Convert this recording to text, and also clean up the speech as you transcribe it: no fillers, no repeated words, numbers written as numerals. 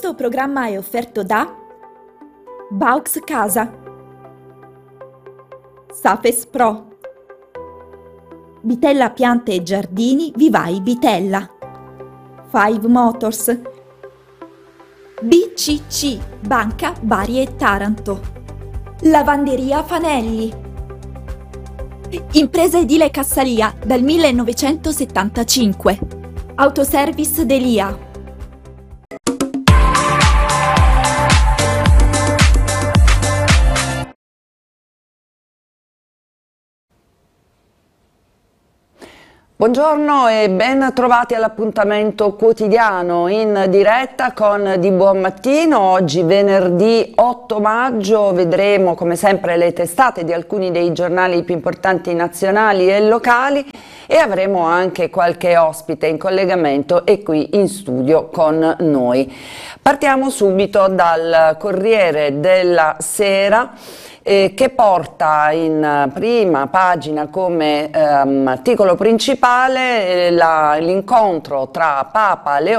Questo programma è offerto da Baux Casa, Safes Pro, Bitella Piante e Giardini Vivai Bitella, Five Motors, BCC Banca Bari e Taranto, Lavanderia Fanelli, Impresa Edile Cassalia dal 1975, Autoservice Delia. Buongiorno e ben trovati all'appuntamento quotidiano in diretta con Di Buon Mattino. Oggi venerdì 8 maggio vedremo come sempre le testate di alcuni dei giornali più importanti nazionali e locali e avremo anche qualche ospite in collegamento e qui in studio con noi. Partiamo subito dal Corriere della Sera, che porta in prima pagina come articolo principale l'incontro tra Papa Leone